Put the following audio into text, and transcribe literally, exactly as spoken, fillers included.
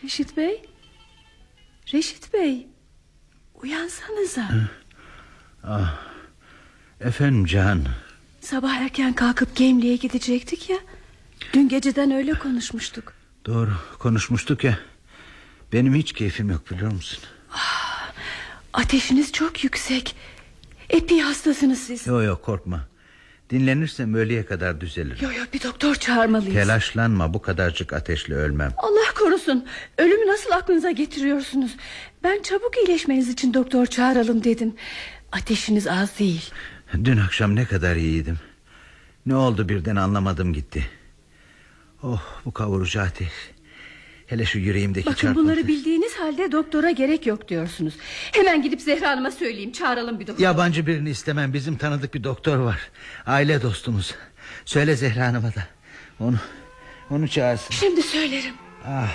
Reşit Bey? Reşit Bey, uyansanıza. Ah, efendim Can. Sabah erken kalkıp Gemliğe gidecektik ya. Dün geceden öyle konuşmuştuk. Doğru konuşmuştuk ya. Benim hiç keyfim yok, biliyor musun? Ah, ateşiniz çok yüksek. Epey hastasınız siz. Yok yok, korkma. Dinlenirsem öğleye kadar düzelir. Yok yok, bir doktor çağırmalıyız. Telaşlanma, bu kadarcık ateşle ölmem. Allah korusun, ölümü nasıl aklınıza getiriyorsunuz? Ben çabuk iyileşmeniz için doktor çağıralım dedim. Ateşiniz az değil. Dün akşam ne kadar iyiydim. Ne oldu birden anlamadım gitti. Oh, bu kavurucu ateş. Hele şu yüreğimdeki Bakın çarpıntı. bunları bildiğiniz halde doktora gerek yok diyorsunuz. Hemen gidip Zehra Hanım'a söyleyeyim, çağıralım bir doktor. Yabancı birini istemem, bizim tanıdık bir doktor var. Aile dostumuz. Söyle Zehra Hanım'a da. Onu, onu çağırsın. Şimdi söylerim. Ah,